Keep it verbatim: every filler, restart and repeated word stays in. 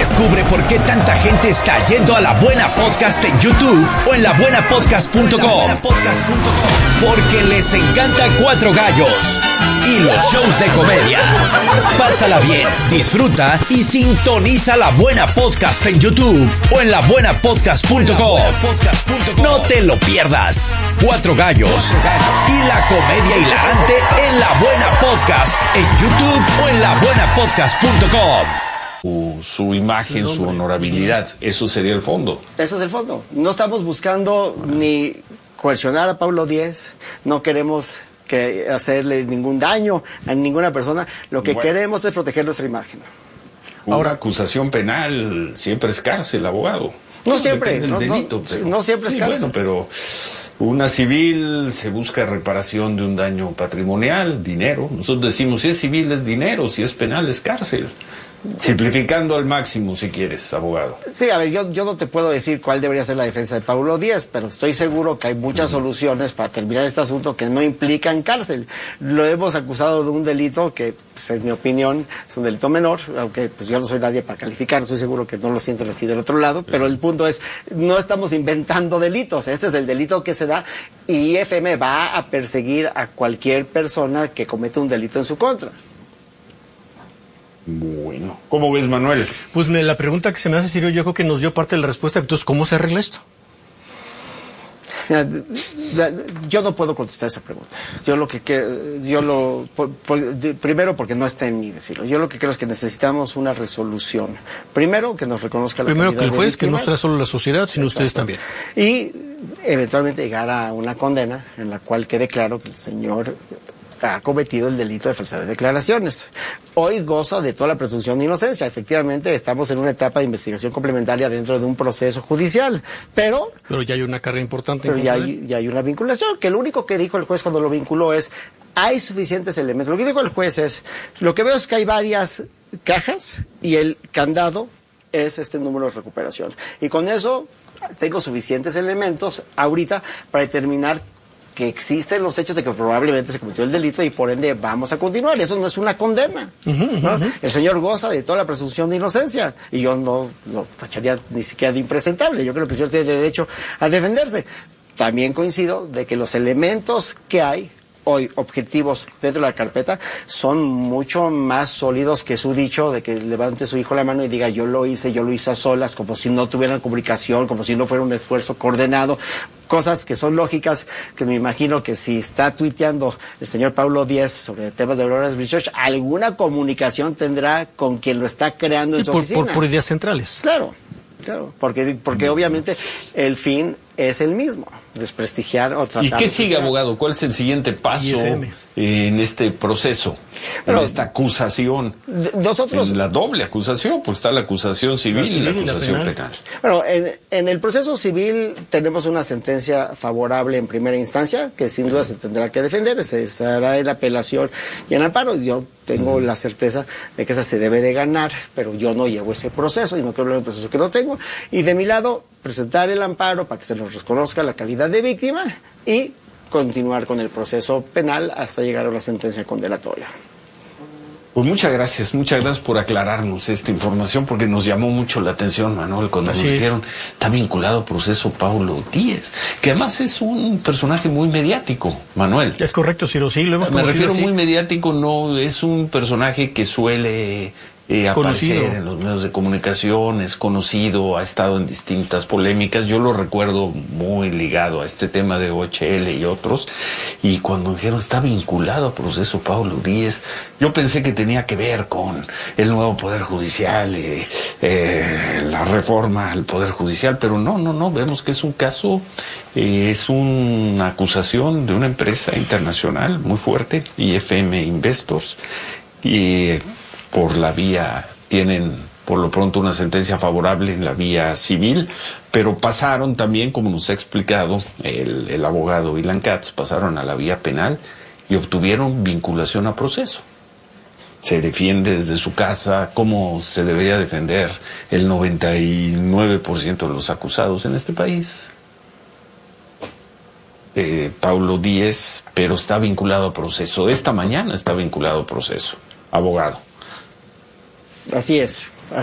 Descubre por qué tanta gente está yendo a La Buena Podcast en YouTube o en la buena podcast punto com. Porque les encanta Cuatro Gallos y los shows de comedia. Pásala bien, disfruta y sintoniza La Buena Podcast en YouTube o en la buena podcast punto com. No te lo pierdas. Cuatro Gallos y la comedia hilarante en La Buena Podcast en YouTube o en la buena podcast punto com. Su, su imagen, su honorabilidad, eso sería el fondo. Eso es el fondo. No estamos buscando ni coercionar a Pablo Díez, no queremos que hacerle ningún daño a ninguna persona, lo que bueno. queremos es proteger nuestra imagen. Ahora, acusación penal siempre es cárcel, abogado. No siempre, no, delito, no, pero, no siempre es sí, cárcel. Bueno, pero una civil se busca reparación de un daño patrimonial, dinero. Nosotros decimos, si es civil es dinero, si es penal es cárcel. Simplificando al máximo, si quieres, abogado. Sí, a ver, yo, yo no te puedo decir cuál debería ser la defensa de Pablo Díez, pero estoy seguro que hay muchas uh-huh. soluciones para terminar este asunto que no implican cárcel. Lo hemos acusado de un delito que, pues, en mi opinión, es un delito menor, aunque pues yo no soy nadie para calificar, estoy seguro que no lo sienten así del otro lado, pero el punto es, no estamos inventando delitos, este es el delito que se da y I F M va a perseguir a cualquier persona que cometa un delito en su contra. Bueno, ¿cómo ves, Manuel? Pues me, la pregunta que se me hace, Ciro, yo creo que nos dio parte de la respuesta. Entonces, ¿cómo se arregla esto? Yo no puedo contestar esa pregunta. Yo lo que quiero, yo lo, por, por, de, primero porque no está en mí decirlo. Yo lo que creo es que necesitamos una resolución. Primero, que nos reconozca la Primero calidad que el juez, de víctimas, que no sea solo la sociedad, sino Exacto. ustedes también. Y eventualmente llegar a una condena en la cual quede claro que el señor ha cometido el delito de falsedad de declaraciones. Hoy goza de toda la presunción de inocencia. Efectivamente, estamos en una etapa de investigación complementaria dentro de un proceso judicial, pero... Pero ya hay una carga importante. Pero ya hay, ya hay una vinculación, que lo único que dijo el juez cuando lo vinculó es, hay suficientes elementos. Lo que dijo el juez es, lo que veo es que hay varias cajas y el candado es este número de recuperación. Y con eso tengo suficientes elementos ahorita para determinar que existen los hechos de que probablemente se cometió el delito y por ende vamos a continuar. Eso no es una condena. Uh-huh, ¿no? uh-huh. El señor goza de toda la presunción de inocencia y yo no lo tacharía ni siquiera de impresentable. Yo creo que el señor tiene derecho a defenderse. También coincido de que los elementos que hay hoy objetivos dentro de la carpeta son mucho más sólidos que su dicho de que levante su hijo la mano y diga yo lo hice, yo lo hice a solas, como si no tuvieran comunicación, como si no fuera un esfuerzo coordinado, cosas que son lógicas, que me imagino que si está tuiteando el señor Pablo Díez sobre temas de Aurora's Research, alguna comunicación tendrá con quien lo está creando sí, en su por, oficina. Por, por ideas centrales. Claro, claro, porque, porque obviamente el fin es el mismo, desprestigiar o tratar. ¿Y qué sigue, abogado? ¿Cuál es el siguiente paso en este proceso, Pero, en esta acusación? Nosotros... En la doble acusación, pues está la acusación civil, civil y la y la acusación penal. penal. Bueno, en, en el proceso civil tenemos una sentencia favorable en primera instancia, que sin duda se tendrá que defender, se hará en apelación y en amparo. Yo tengo mm. la certeza de que esa se debe de ganar, pero yo no llevo ese proceso y no quiero hablar del proceso que no tengo. Y de mi lado, presentar el amparo para que se nos reconozca la calidad de víctima y continuar con el proceso penal hasta llegar a una sentencia condenatoria. Pues muchas gracias, muchas gracias por aclararnos esta información, porque nos llamó mucho la atención, Manuel, cuando Así nos dijeron, está vinculado al proceso Pablo Díez, que además es un personaje muy mediático, Manuel. Es correcto, Ciro, sí, lo hemos Me refiero así. muy mediático, no es un personaje que suele... Eh, aparecer conocido en los medios de comunicación, es conocido, ha estado en distintas polémicas. Yo lo recuerdo muy ligado a este tema de O H L y otros, y cuando dijeron está vinculado al proceso Pablo Díez, yo pensé que tenía que ver con el nuevo Poder Judicial, eh, eh, la reforma al Poder Judicial, pero no, no, no, vemos que es un caso, eh, es una acusación de una empresa internacional muy fuerte, I F M Investors, y por la vía, tienen por lo pronto una sentencia favorable en la vía civil, pero pasaron también, como nos ha explicado el, el abogado Ilan Katz, pasaron a la vía penal y obtuvieron vinculación a proceso. Se defiende desde su casa como se debería defender el noventa y nueve por ciento de los acusados en este país. Eh, Pablo Díez, pero está vinculado a proceso. Esta mañana está vinculado a proceso. Abogado. Así es.